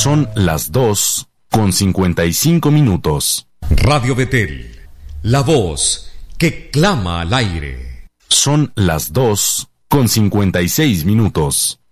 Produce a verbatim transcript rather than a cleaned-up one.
Son las dos con cincuenta y cinco minutos. Radio Betel, la voz que clama al aire. Son las dos con cincuenta y seis minutos.